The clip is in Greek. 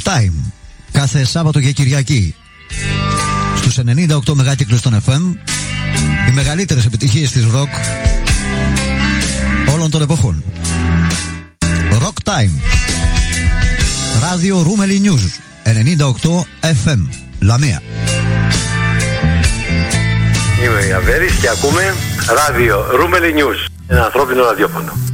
Rock Time. Κάθε Σάββατο και Κυριακή στους 98 μεγάκυκλους των FM. Οι μεγαλύτερες επιτυχίες της rock όλων των εποχών. Rock Time. Ράδιο Ρούμελι News 98 FM Λαμία. Είμαι η Αβέρης και ακούμε Ράδιο Ρούμελι News, ένα ανθρώπινο ραδιόφωνο.